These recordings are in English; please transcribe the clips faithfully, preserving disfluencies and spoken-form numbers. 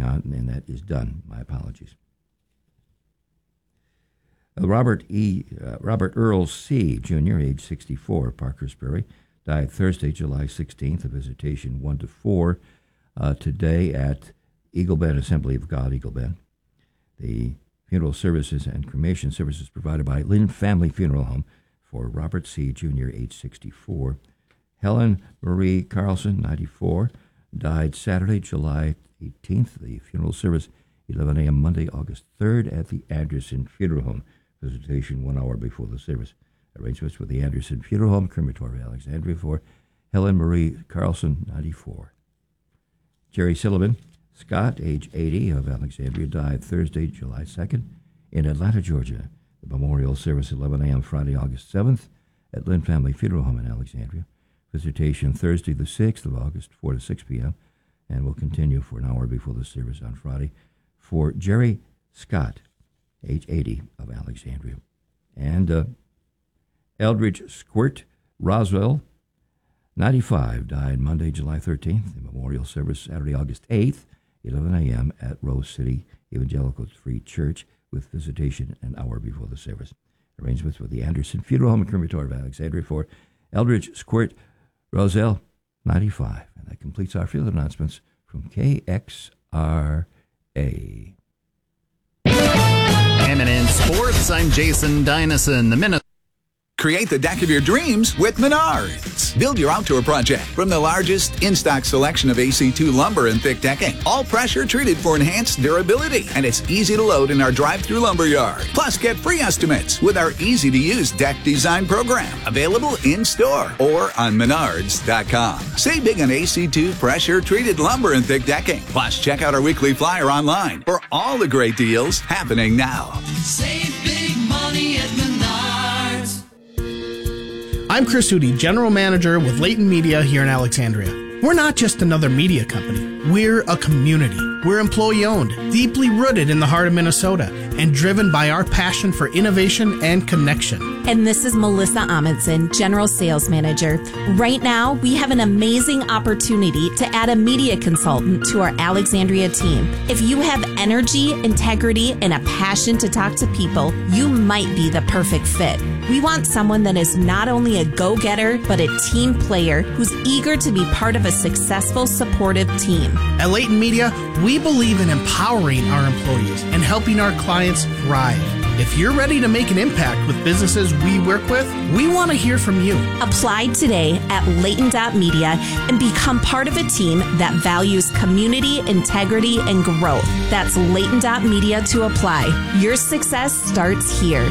on, and that is done. My apologies. Uh, Robert E. Uh, Robert Earl C. Junior, age sixty-four, Parkersbury, died Thursday, July sixteenth, of visitation one to four, uh, today at Eagle Bend Assembly of God, Eagle Bend. The funeral services and cremation services provided by Lynn Family Funeral Home for Robert C. Junior, age sixty-four. Helen Marie Carlson, ninety-four, died Saturday, July eighteenth. The funeral service, eleven a.m. Monday, August third, at the Anderson Funeral Home. Visitation one hour before the service. Arrangements with the Anderson Funeral Home, Crematory, Alexandria, for Helen Marie Carlson, ninety-four. Jerry Sullivan Scott, age eighty, of Alexandria, died Thursday, July second, in Atlanta, Georgia. The memorial service, eleven a.m. Friday, August seventh, at Lynn Family Funeral Home in Alexandria. Visitation Thursday, the sixth of August, four to six p.m., and will continue for an hour before the service on Friday for Jerry Scott, age eighty, of Alexandria. And uh, Eldridge Squirt Roswell, ninety-five, died Monday, July thirteenth. The memorial service Saturday, August eighth, eleven a.m. at Rose City Evangelical Free Church, with visitation an hour before the service. Arrangements with the Anderson Funeral Home and Crematory of Alexandria for Eldridge Squirt Roswell, ninety-five. And that completes our field announcements from K X R A. M and N Sports, I'm Jason Dynison. The Minnesota. Create the deck of your dreams with Menards. Build your outdoor project from the largest in-stock selection of A C two lumber and thick decking. All pressure treated for enhanced durability. And it's easy to load in our drive-through lumber yard. Plus, get free estimates with our easy-to-use deck design program. Available in-store or on menards dot com. Save big on A C two pressure-treated lumber and thick decking. Plus, check out our weekly flyer online for all the great deals happening now. Save big money at Menards. I'm Chris Hootie, General Manager with Leighton Media here in Alexandria. We're not just another media company. We're a community. We're employee-owned, deeply rooted in the heart of Minnesota, and driven by our passion for innovation and connection. And this is Melissa Amundsen, General Sales Manager. Right now, we have an amazing opportunity to add a media consultant to our Alexandria team. If you have energy, integrity, and a passion to talk to people, you might be the perfect fit. We want someone that is not only a go-getter, but a team player who's eager to be part of a successful, supportive team. At Leighton Media, we believe in empowering our employees and helping our clients thrive. If you're ready to make an impact with businesses we work with, we want to hear from you. Apply today at Leighton dot media and become part of a team that values community, integrity, and growth. That's Leighton dot media to apply. Your success starts here.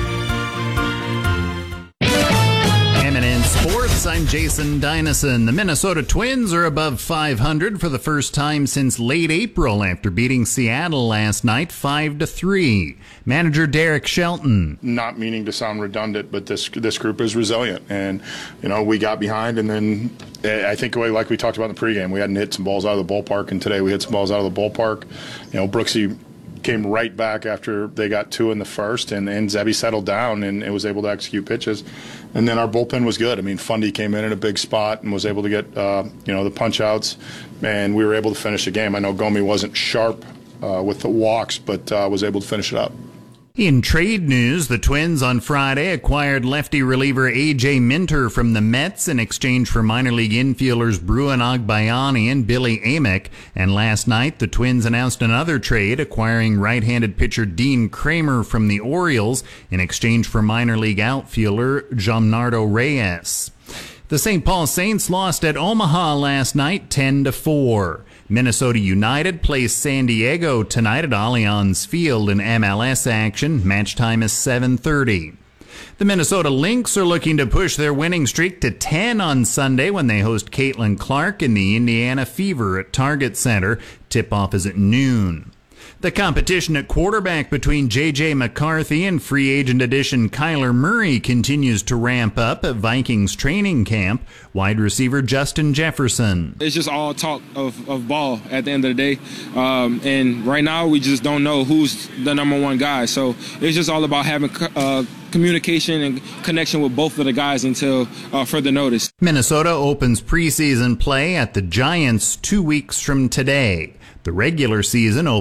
M and N Sports, I'm Jason Dynison. The Minnesota Twins are above five hundred for the first time since late April after beating Seattle last night five to three. Manager Derek Shelton. Not meaning to sound redundant, but this this group is resilient. And, you know, we got behind, and then I think like we talked about in the pregame, we hadn't hit some balls out of the ballpark, and today we hit some balls out of the ballpark. You know, Brooksy came right back after they got two in the first, and, and Zebby settled down and, and was able to execute pitches. And then our bullpen was good. I mean, Fundy came in in a big spot and was able to get, uh, you know, the punch outs, and we were able to finish the game. I know Gomi wasn't sharp uh, with the walks, but uh, was able to finish it up. In trade news, the Twins on Friday acquired lefty reliever A J Minter from the Mets in exchange for minor league infielders Bruin Agbayani and Billy Amick. And last night, the Twins announced another trade, acquiring right-handed pitcher Dean Kramer from the Orioles in exchange for minor league outfielder Jamnardo Reyes. The Saint Paul Saints lost at Omaha last night ten to four. Minnesota United plays San Diego tonight at Allianz Field in M L S action. Match time is seven thirty. The Minnesota Lynx are looking to push their winning streak to ten on Sunday when they host Caitlin Clark in the Indiana Fever at Target Center. Tip-off is at noon. The competition at quarterback between J J McCarthy and free agent addition Kyler Murray continues to ramp up at Vikings training camp. Wide receiver Justin Jefferson. It's just all talk of, of ball at the end of the day. Um, and right now we just don't know who's the number one guy. So it's just all about having uh, communication and connection with both of the guys until uh, further notice. Minnesota opens preseason play at the Giants two weeks from today. The regular season opens